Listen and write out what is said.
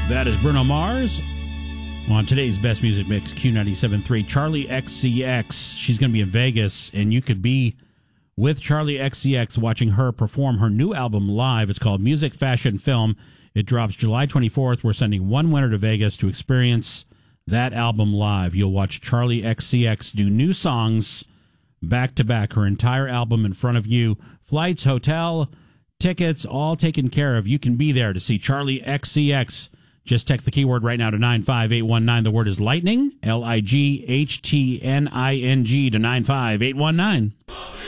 That is Bruno Mars on today's Best Music Mix, Q97.3. Charlie XCX. She's going to be in Vegas, and you could be with Charlie XCX watching her perform her new album live. It's called Music, Fashion, Film. It drops July 24th. We're sending one winner to Vegas to experience that album live. You'll watch Charlie XCX do new songs back to back, her entire album in front of you. Flights, hotel, tickets, all taken care of. You can be there to see Charlie XCX. Just text the keyword right now to 95819. The word is lightning, LIGHTNING to 95819.